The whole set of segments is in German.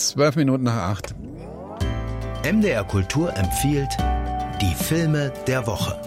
7:12. MDR Kultur empfiehlt die Filme der Woche.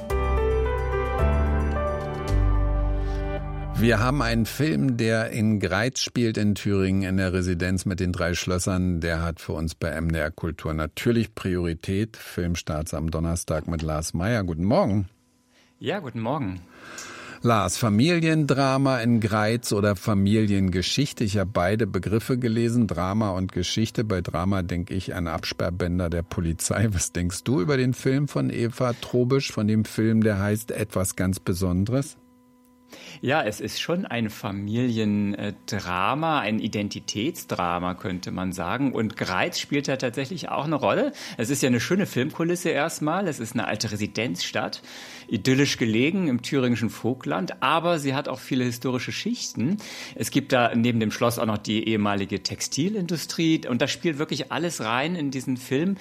Wir haben einen Film, der in Greiz spielt in Thüringen in der Residenz mit den 3 Schlössern. Der hat für uns bei MDR Kultur natürlich Priorität. Filmstarts am Donnerstag mit Lars Meyer. Guten Morgen. Ja, guten Morgen. Lars, Familiendrama in Greiz oder Familiengeschichte? Ich habe beide Begriffe gelesen, Drama und Geschichte. Bei Drama denke ich an Absperrbänder der Polizei. Was denkst du über den Film von Eva Trobisch, von dem Film, der heißt Etwas ganz Besonderes? Ja, es ist schon ein Familiendrama, ein Identitätsdrama, könnte man sagen. Und Greiz spielt da tatsächlich auch eine Rolle. Es ist ja eine schöne Filmkulisse erstmal. Es ist eine alte Residenzstadt, idyllisch gelegen im thüringischen Vogtland. Aber sie hat auch viele historische Schichten. Es gibt da neben dem Schloss auch noch die ehemalige Textilindustrie. Und da spielt wirklich alles rein in diesen Film.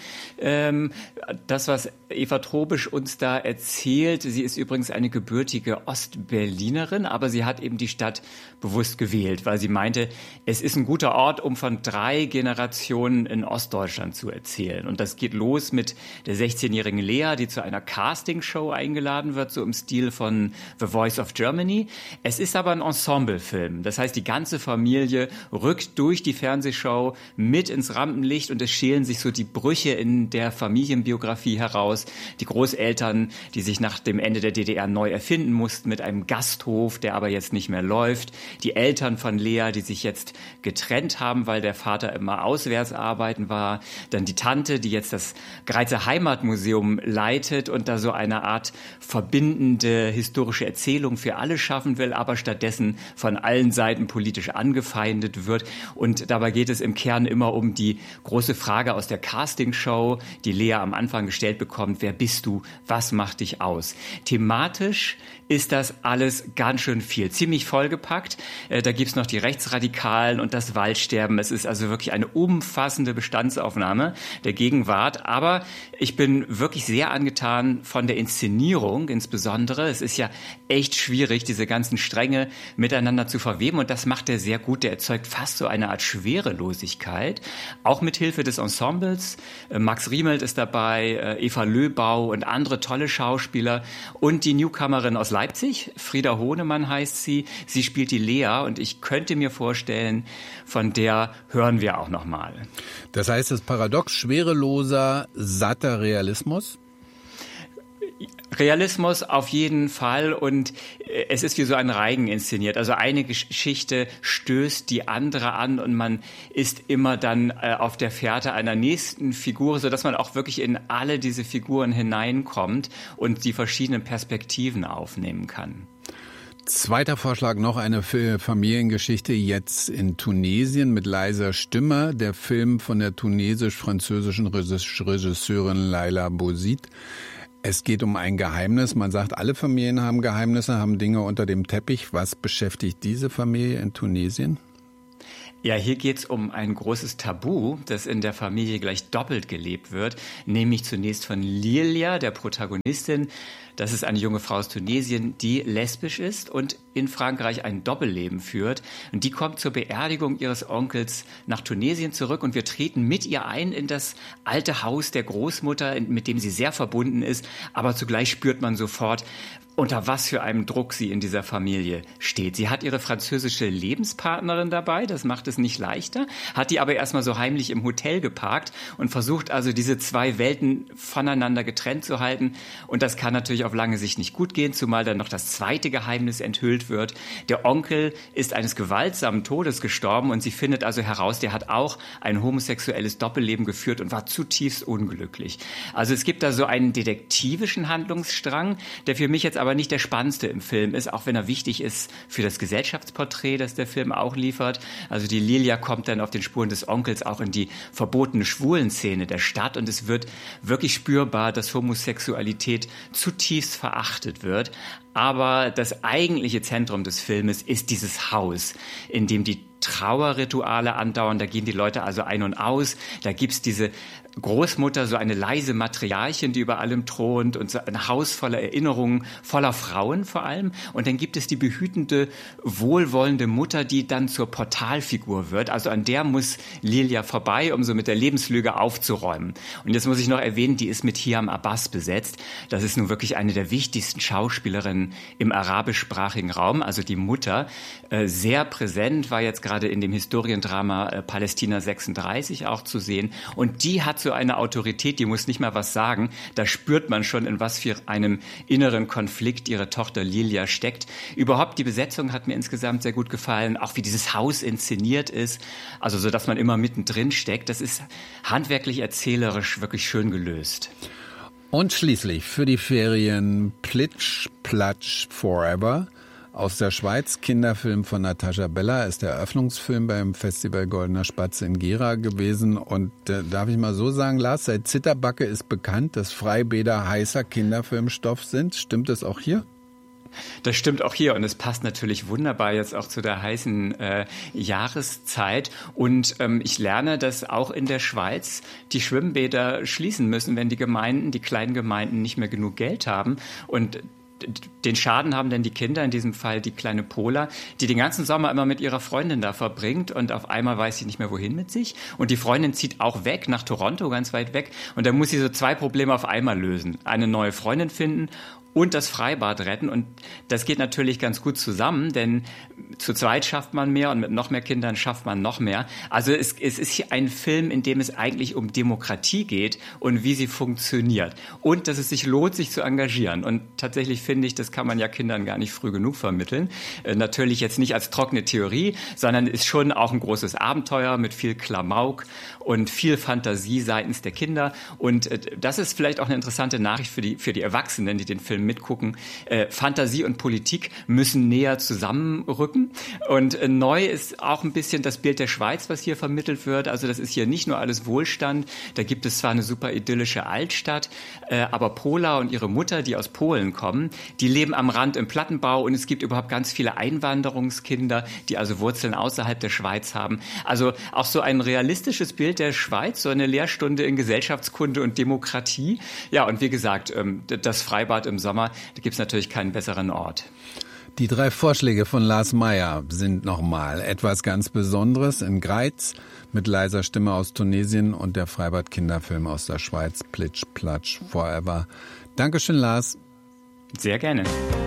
Das, was Eva Trobisch uns da erzählt, sie ist übrigens eine gebürtige Ostberlinerin, aber sie hat eben die Stadt bewusst gewählt, weil sie meinte, es ist ein guter Ort, um von 3 Generationen in Ostdeutschland zu erzählen. Und das geht los mit der 16-jährigen Lea, die zu einer Castingshow eingeladen wird, so im Stil von The Voice of Germany. Es ist aber ein Ensemblefilm. Das heißt, die ganze Familie rückt durch die Fernsehshow mit ins Rampenlicht und es schälen sich so die Brüche in der Familienbiografie heraus. Die Großeltern, die sich nach dem Ende der DDR neu erfinden mussten mit einem Gasthof, der aber jetzt nicht mehr läuft. Die Eltern von Lea, die sich jetzt getrennt haben, weil der Vater immer auswärts arbeiten war. Dann die Tante, die jetzt das Greizer Heimatmuseum leitet und da so eine Art verbindende historische Erzählung für alle schaffen will, aber stattdessen von allen Seiten politisch angefeindet wird. Und dabei geht es im Kern immer um die große Frage aus der Castingshow, die Lea am Anfang gestellt bekommt: Wer bist du? Was macht dich aus? Thematisch ist das alles ganz schön viel, ziemlich vollgepackt. Da gibt's noch die Rechtsradikalen und das Waldsterben. Es ist also wirklich eine umfassende Bestandsaufnahme der Gegenwart. Aber ich bin wirklich sehr angetan von der Inszenierung insbesondere. Es ist ja echt schwierig, diese ganzen Stränge miteinander zu verweben. Und das macht er sehr gut. Der erzeugt fast so eine Art Schwerelosigkeit. Auch mit Hilfe des Ensembles. Max Riemelt ist dabei, Eva Löbau und andere tolle Schauspieler. Und die Newcomerin aus Leipzig, Frieda Hohnemann heißt sie. Sie spielt die Lea und ich könnte mir vorstellen, von der hören wir auch noch mal. Das heißt, das Paradox schwereloser, satter Realismus? Realismus auf jeden Fall und es ist wie so ein Reigen inszeniert. Also eine Geschichte stößt die andere an und man ist immer dann auf der Fährte einer nächsten Figur, sodass man auch wirklich in alle diese Figuren hineinkommt und die verschiedenen Perspektiven aufnehmen kann. Zweiter Vorschlag, noch eine Familiengeschichte, jetzt in Tunesien mit leiser Stimme. Der Film von der tunesisch-französischen Regisseurin Laila Bouzid. Es geht um ein Geheimnis. Man sagt, alle Familien haben Geheimnisse, haben Dinge unter dem Teppich. Was beschäftigt diese Familie in Tunesien? Ja, hier geht's um ein großes Tabu, das in der Familie gleich doppelt gelebt wird, nämlich zunächst von Lilia, der Protagonistin. Das ist eine junge Frau aus Tunesien, die lesbisch ist und in Frankreich ein Doppelleben führt. Und die kommt zur Beerdigung ihres Onkels nach Tunesien zurück und wir treten mit ihr ein in das alte Haus der Großmutter, mit dem sie sehr verbunden ist. Aber zugleich spürt man sofort, unter was für einem Druck sie in dieser Familie steht. Sie hat ihre französische Lebenspartnerin dabei, das macht es nicht leichter, hat die aber erstmal so heimlich im Hotel geparkt und versucht also diese 2 Welten voneinander getrennt zu halten. Und das kann natürlich auf lange Sicht nicht gut gehen, zumal dann noch das zweite Geheimnis enthüllt wird. Der Onkel ist eines gewaltsamen Todes gestorben und sie findet also heraus, der hat auch ein homosexuelles Doppelleben geführt und war zutiefst unglücklich. Also es gibt da so einen detektivischen Handlungsstrang, der für mich jetzt aber nicht der spannendste im Film ist, auch wenn er wichtig ist für das Gesellschaftsporträt, das der Film auch liefert. Also die Lilia kommt dann auf den Spuren des Onkels auch in die verbotene Schwulenszene der Stadt und es wird wirklich spürbar, dass Homosexualität zutiefst verachtet wird. Aber das eigentliche Zentrum des Filmes ist dieses Haus, in dem die Trauerrituale andauern. Da gehen die Leute also ein und aus. Da gibt's diese Großmutter, so eine leise Matriarchin, die über allem thront und so ein Haus voller Erinnerungen, voller Frauen vor allem. Und dann gibt es die behütende, wohlwollende Mutter, die dann zur Portalfigur wird. Also an der muss Lilia vorbei, um so mit der Lebenslüge aufzuräumen. Und jetzt muss ich noch erwähnen, die ist mit Hiam Abbas besetzt. Das ist nun wirklich eine der wichtigsten Schauspielerinnen im arabischsprachigen Raum. Also die Mutter, sehr präsent, war jetzt gerade in dem Historiendrama Palästina 36 auch zu sehen. Und die hat so eine Autorität, die muss nicht mal was sagen. Da spürt man schon, in was für einem inneren Konflikt ihre Tochter Lilia steckt. Überhaupt die Besetzung hat mir insgesamt sehr gut gefallen, auch wie dieses Haus inszeniert ist, also so, dass man immer mittendrin steckt. Das ist handwerklich, erzählerisch wirklich schön gelöst. Und schließlich für die Ferien Plitsch, Platsch, Forever. Aus der Schweiz, Kinderfilm von Natascha Bella, ist der Eröffnungsfilm beim Festival Goldener Spatz in Gera gewesen. Und darf ich mal so sagen, Lars, seit Zitterbacke ist bekannt, dass Freibäder heißer Kinderfilmstoff sind. Stimmt das auch hier? Das stimmt auch hier und es passt natürlich wunderbar jetzt auch zu der heißen Jahreszeit. Und ich lerne, dass auch in der Schweiz die Schwimmbäder schließen müssen, wenn die kleinen Gemeinden nicht mehr genug Geld haben. Und den Schaden haben dann die Kinder, in diesem Fall die kleine Pola, die den ganzen Sommer immer mit ihrer Freundin da verbringt und auf einmal weiß sie nicht mehr, wohin mit sich. Und die Freundin zieht auch weg, nach Toronto, ganz weit weg. Und dann muss sie so 2 Probleme auf einmal lösen. Eine neue Freundin finden und das Freibad retten. Und das geht natürlich ganz gut zusammen, denn zu zweit schafft man mehr und mit noch mehr Kindern schafft man noch mehr. Also es ist hier ein Film, in dem es eigentlich um Demokratie geht und wie sie funktioniert. Und dass es sich lohnt, sich zu engagieren. Und tatsächlich finde ich, das kann man ja Kindern gar nicht früh genug vermitteln. Natürlich jetzt nicht als trockene Theorie, sondern ist schon auch ein großes Abenteuer mit viel Klamauk und viel Fantasie seitens der Kinder. Und das ist vielleicht auch eine interessante Nachricht für die Erwachsenen, die den Film mitgucken. Fantasie und Politik müssen näher zusammenrücken. Und neu ist auch ein bisschen das Bild der Schweiz, was hier vermittelt wird. Also das ist hier nicht nur alles Wohlstand. Da gibt es zwar eine super idyllische Altstadt, aber Pola und ihre Mutter, die aus Polen kommen, die leben am Rand im Plattenbau und es gibt überhaupt ganz viele Einwanderungskinder, die also Wurzeln außerhalb der Schweiz haben. Also auch so ein realistisches Bild der Schweiz, so eine Lehrstunde in Gesellschaftskunde und Demokratie. Ja, und wie gesagt, das Freibad im Sommer, da gibt es natürlich keinen besseren Ort. Die 3 Vorschläge von Lars Meyer sind nochmal etwas ganz Besonderes in Greiz mit leiser Stimme aus Tunesien und der Freibad-Kinderfilm aus der Schweiz, Plitsch, Platsch, Forever. Dankeschön, Lars. Sehr gerne.